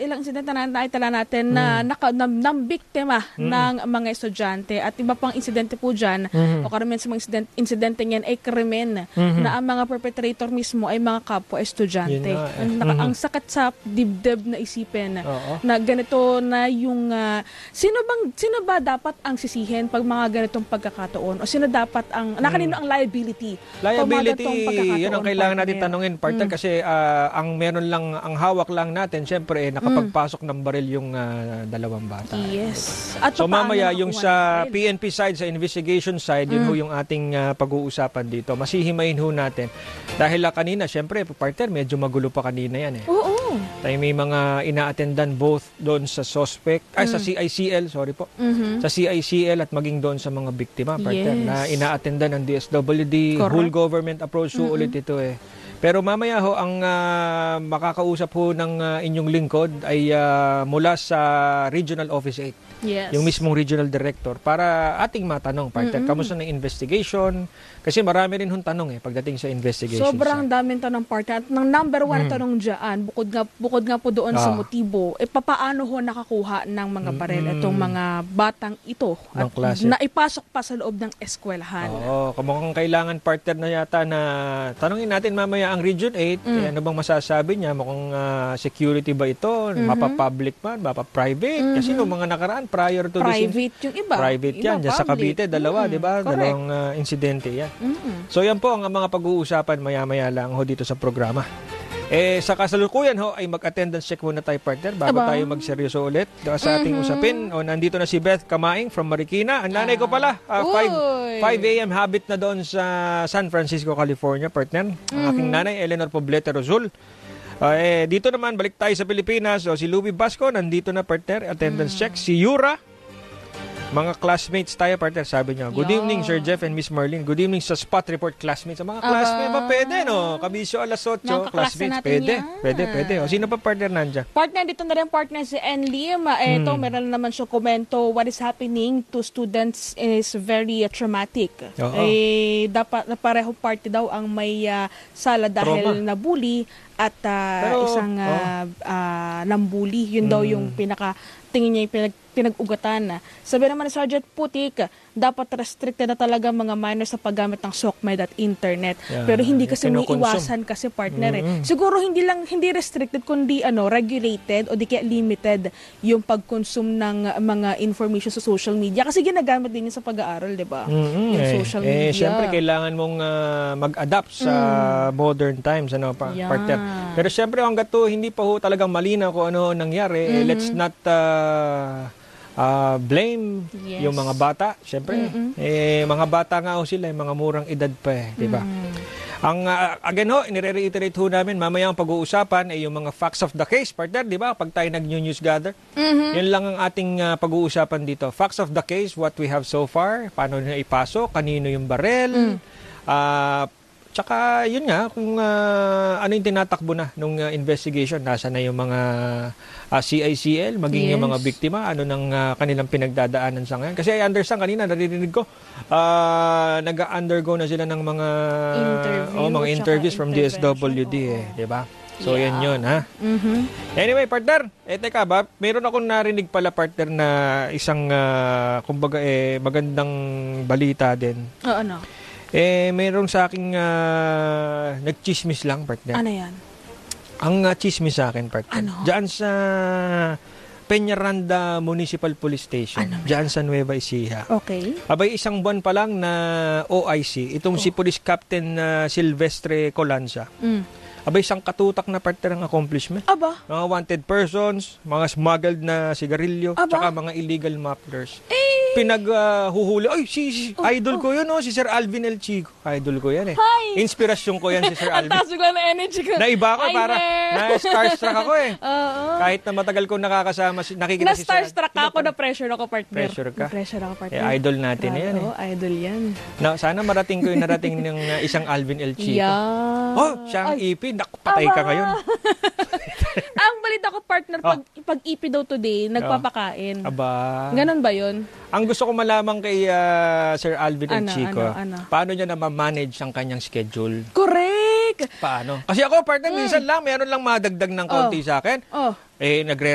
ilang insidente na naitala natin na biktima ng mga estudyante at iba pang insidente po dyan o karamihan sa mga insidente niyan ay krimen na ang mga perpetrator mismo ay mga kapwa estudyante. Ang sakit sa dibdib na isipin na ganito na yung sino ba dapat ang sisihin pag mga ganitong pagkakataon o sino dapat ang kanino ang liability yun ang kailangan natin tanungin, partner, kasi ang meron lang, ang hawak lang natin syempre nakapagpasok ng baril yung dalawang bata. Yes. At so mamaya yung sa PNP side, sa investigation side, yun ho yung ating pag-uusapan dito. Masihimayin ho natin. Dahil kanina, syempre, partner, medyo magulo pa kanina yan eh. Oo. Tayo may mga ina-attendan both doon sa suspect, sa CICL, sorry po. Sa CICL at maging doon sa mga biktima, partner, na ina-attendan ng DSWD, whole government approach ho ulit ito eh. Pero mamaya ho, ang makakausap ho ng inyong lingkod ay mula sa Regional Office 8. Yes. Yung mismong regional director para ating matanong, partner, kamusta na investigation? Kasi marami rin hong tanong pagdating sa investigation. Sobrang daming tanong, partner. At ng number one na tanong dyan, bukod nga po doon sa motibo, papaano ho nakakuha ng mga baril itong mga batang ito at na ipasok pa sa loob ng eskwelahan. Oo, mukhang kailangan, partner, na yata na tanongin natin mamaya ang Region 8, ano bang masasabi niya? Mukhang security ba ito? Mapa-public man? Mapa-private? Kasi nung mga nakaraan, prior to private yung iba. Private yan. Diyan sa Cavite, dalawa, di ba? Dalawang insidente yan. So yan po ang mga pag-uusapan maya-maya lang ho dito sa programa. Sa kasalukuyan ho, ay mag-attendance check muna tayo, partner, bago tayo magseryoso ulit sa ating usapin. Nandito na si Beth Kamaing from Marikina. Ang nanay ko pala, 5 a.m. habit na doon sa San Francisco, California, partner. Ang aking nanay, Eleanor Poblete Rosul. Dito naman, balik tayo sa Pilipinas. Si Louie Basco, nandito na, partner, attendance check. Si Yura, mga classmates tayo, partner, sabi niya. Good evening, Sir Jeff and Miss Marlene. Good evening sa Spot Report classmates. Mga classmates ba pwede, no? Kabisyo alas 8, classmates, pwede. O, sino pa, partner, nandiyan? Partner, dito na rin, partner, si Enlim. Ito, meron naman siya komento, what is happening to students is very traumatic. Dapat na pareho party daw ang may sala dahil nabully at isang nambuli. Yun daw yung tingin niya pinag-ugatan. Sabi naman ni Sergeant Putik, dapat restricted na talaga mga minors sa paggamit ng SOCMED at internet. Pero hindi kasi may iwasan kasi, partner Siguro hindi restricted kundi regulated o di kaya limited yung pag-consume ng mga information sa social media kasi ginagamit din yun sa pag-aaral, di ba? Yung social media. Siyempre kailangan mong mag-adapt sa modern times, partner. Pero siyempre hangga't hindi pa ho talagang malinaw kung ano nangyari, let's not blame yung mga bata. Siyempre, mga bata nga ho sila, mga murang edad pa di ba? Ang again ho, inire-reiterate ho namin, mamaya ang pag-uusapan ay yung mga facts of the case, partner, di ba? Pag tayo nag-news gather, yun lang ang ating pag-uusapan dito. Facts of the case, what we have so far, paano na ipasok, kanino yung barel, tsaka yun nga, kung ano yung tinatakbo na nung investigation, nasa na yung mga CICL, maging yung mga biktima, ano nang kanilang pinagdadaanan sa ngayon. Kasi I understand kanina, naririnig ko, nag-undergo na sila ng mga interviews from DSWD, di ba? So, yan yun, ha? Anyway, partner, teka ba, meron akong narinig pala, partner, na isang, kumbaga, magandang balita din. Ano? Mayroong sa aking nagchismis lang, partner. Ano yan? Ang chismis sa akin, partner. Ano? Diyan sa Peñaranda Municipal Police Station. Diyan sa Nueva Ecija. Okay. Abay, isang buwan pa lang na OIC. Itong si Police Captain Silvestre Colanza. Abay, isang katutak na partner ng accomplishment. Aba? Mga wanted persons, mga smuggled na sigarilyo, tsaka mga illegal mufflers. Pinaghuhuli. Ay, si idol ko yun, si Sir Alvin El Chico. Idol ko yan Hi! Inspirasyon ko yan si Sir Alvin. Ang taas na energy ko. Naiba ko para na-starstruck ako Kahit na matagal kong nakakasama, nakikita si Sir. Na-starstruck ako, na-pressure ako, partner. Pressure ka? Na-pressure ako, partner. Idol natin yan idol yan. Sana marating ko yung narating ng isang Alvin El Chico. Siya ang EP. Patay ka ngayon. Ang balita ko, partner, pag EP daw today, nagpapakain. Aba. Ganon ba yun? Ang gusto ko malaman kay Sir Alvin El Chico, paano niya na ma-manage ang kanyang schedule? Correct! Paano? Kasi ako, partner, minsan lang, meron lang madagdag ng konti sa akin. Nagre